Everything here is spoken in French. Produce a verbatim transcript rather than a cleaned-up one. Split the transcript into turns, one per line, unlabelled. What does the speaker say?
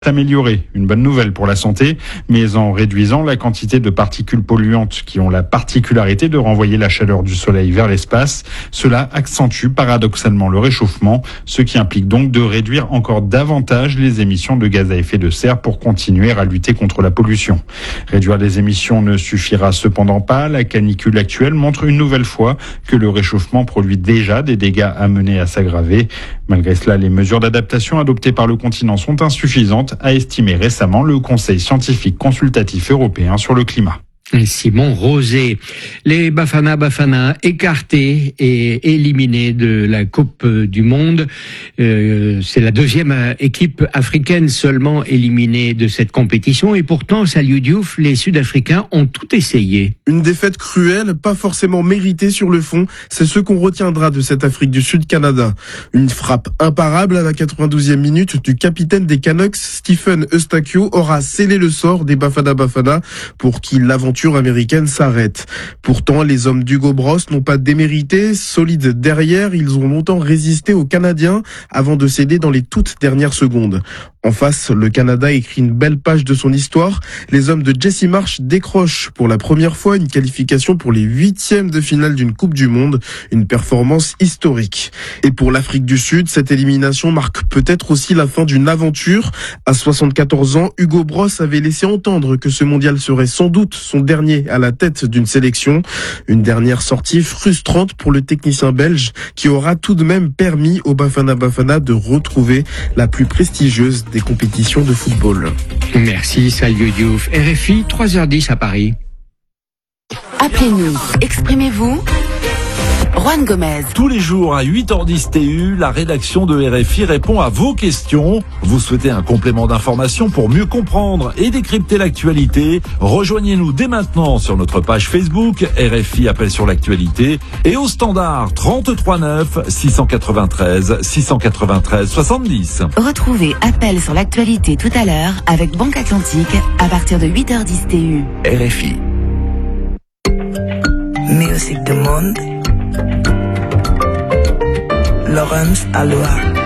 Améliorée, une bonne nouvelle pour la santé, mais en réduisant la quantité de particules polluantes qui ont la particularité de renvoyer la chaleur du soleil vers l'espace. Cela accentue paradoxalement le réchauffement, ce qui implique donc de réduire encore davantage les émissions de gaz à effet de serre pour continuer à lutter contre la pollution. Réduire les émissions ne suffira cependant pas. La canicule actuelle montre une nouvelle fois que le réchauffement produit déjà des dégâts amenés à s'aggraver. Malgré cela, les mesures d'adaptation adoptées par le continent sont insuffisantes, a estimé récemment le Conseil scientifique consultatif européen sur le climat.
Simon Rosé. Les Bafana Bafana écartés et éliminés de la Coupe du Monde. Euh, c'est la deuxième équipe africaine seulement éliminée de cette compétition. Et pourtant, Saliou Diouf, les Sud-Africains ont tout essayé.
Une défaite cruelle, pas forcément méritée sur le fond. C'est ce qu'on retiendra de cette Afrique du Sud-Canada. Une frappe imparable à la quatre-vingt-douzième minute du capitaine des Canucks, Stephen Eustaquio, aura scellé le sort des Bafana Bafana pour qui l'aventure américaine s'arrête. Pourtant, les hommes d'Hugo Bross n'ont pas démérité. Solides derrière, ils ont longtemps résisté aux Canadiens avant de céder dans les toutes dernières secondes. En face, le Canada écrit une belle page de son histoire. Les hommes de Jesse Marsh décrochent pour la première fois une qualification pour les huitièmes de finale d'une Coupe du Monde. Une performance historique. Et pour l'Afrique du Sud, cette élimination marque peut-être aussi la fin d'une aventure. À soixante-quatorze ans, Hugo Bross avait laissé entendre que ce mondial serait sans doute son dernier à la tête d'une sélection. Une dernière sortie frustrante pour le technicien belge qui aura tout de même permis aux Bafana Bafana de retrouver la plus prestigieuse des compétitions de football.
Merci Saliou Diouf. R F I, trois heures dix à Paris.
Appelez-nous, exprimez-vous. Juan Gomez.
Tous les jours à huit heures dix T U, la rédaction de R F I répond à vos questions. Vous souhaitez un complément d'information pour mieux comprendre et décrypter l'actualité? Rejoignez-nous dès maintenant sur notre page Facebook R F I Appel sur l'actualité et au standard trente-trois neuf six cent quatre-vingt-treize six cent quatre-vingt-treize soixante-dix.
Retrouvez Appel sur l'actualité tout à l'heure avec Banque Atlantique à partir de huit heures dix T U.
R F I.
Musique du monde. Laurence Aloha.